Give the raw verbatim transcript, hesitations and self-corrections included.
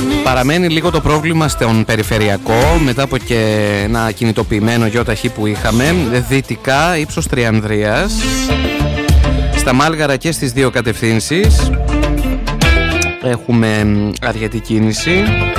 Παραμένει λίγο το πρόβλημα στον περιφερειακό μετά από και ένα κινητοποιημένο γιοταχή που είχαμε δυτικά ύψος Τριανδρίας, στα Μάλγαρα και στις δύο κατευθύνσεις έχουμε αρκετή κίνηση.